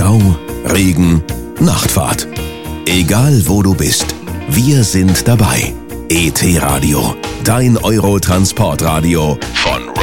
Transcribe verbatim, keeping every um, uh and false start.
Stau, Regen, Nachtfahrt. Egal wo du bist, wir sind dabei. E T Radio, dein Eurotransportradio von